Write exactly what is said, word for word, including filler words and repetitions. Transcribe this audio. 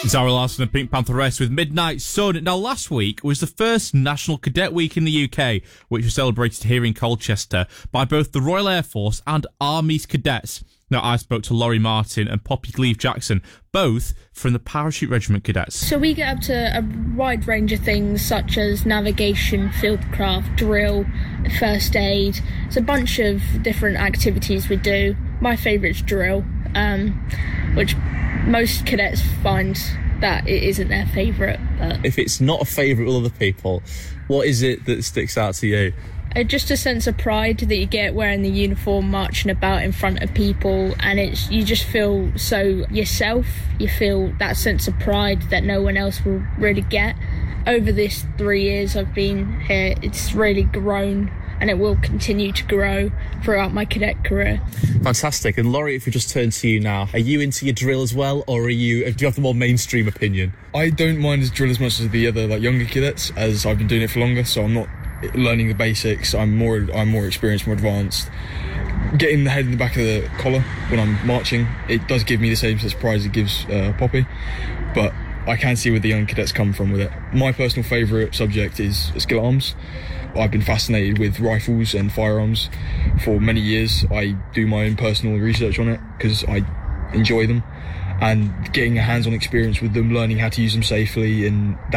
Zara Larsson and Pink Pantheress with Midnight Sun. Now, last week was the first National Cadet Week in the U K, which was celebrated here in Colchester by both the Royal Air Force and Army's cadets. Now, I spoke to Laurie Martin and Poppy Gleave-Jackson, both from the Parachute Regiment Cadets. So we get up to a wide range of things such as navigation, fieldcraft, drill, first aid. It's a bunch of different activities we do. My favourite's drill, um, which most cadets find that it isn't their favourite. But if it's not a favourite with other people, what is it that sticks out to you? Uh, just a sense of pride that you get wearing the uniform, marching about in front of people, and it's you just feel so yourself. You feel that sense of pride that no one else will really get. Over this three years I've been here, it's really grown, and it will continue to grow throughout my cadet career. Fantastic. And Laurie, if we just turn to you now, are you into your drill as well, or are you? Do you have the more mainstream opinion? I don't mind his drill as much as the other like younger cadets, as I've been doing it for longer, so I'm not learning the basics. I'm more I'm more experienced, more advanced. Getting the head in the back of the collar when I'm marching, it does give me the same surprise it gives uh, Poppy, but I can see where the young cadets come from with it. My personal favourite subject is skill arms. I've been fascinated with rifles and firearms for many years. I do my own personal research on it because I enjoy them, and getting a hands-on experience with them, learning how to use them safely, and